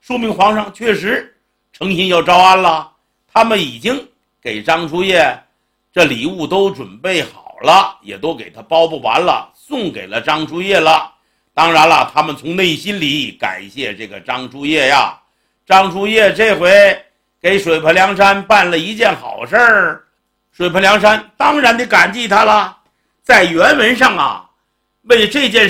说明皇上确实诚心要招安了，他们已经给张叔夜这礼物都准备好了，也都给他包不完了，送给了张叔夜了。当然了，他们从内心里感谢这个张叔夜呀。张叔夜这回给水泊梁山办了一件好事儿，水泊梁山当然得感激他了。在原文上啊，为这件